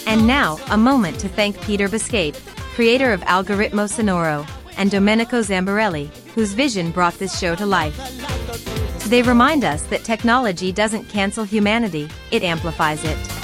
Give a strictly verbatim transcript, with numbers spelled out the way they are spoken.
And now, a moment to thank Peter Biscape, creator of Algoritmo Sonoro, and Domenico Zambarelli, whose vision brought this show to life. They remind us that technology doesn't cancel humanity, it amplifies it.